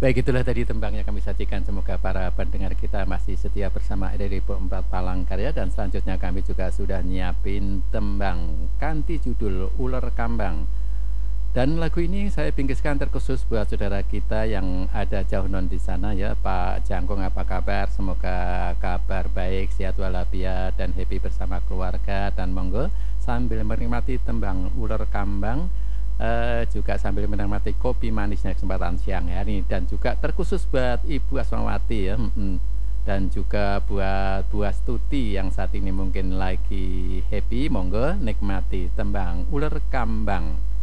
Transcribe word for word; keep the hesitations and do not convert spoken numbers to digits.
Baik, itulah tadi tembang yang kami sajikan. Semoga para pendengar kita masih setia bersama R R I empat Palangkaraya. Dan selanjutnya kami juga sudah nyiapin tembang kanti judul Uler Kambang. Dan lagu ini saya bingkiskan terkhusus buat saudara kita yang ada jauh non di sana ya. Pak Jangkung, apa kabar? Semoga kabar baik, sehat walafiat dan happy bersama keluarga. Dan monggo sambil menikmati tembang Uler Kambang, uh, juga sambil menikmati kopi manisnya kesempatan siang hari. Dan juga terkhusus buat Ibu Asmawati ya. Hmm, dan juga buat Bu Astuti yang saat ini mungkin lagi happy, monggo nikmati tembang Uler Kambang.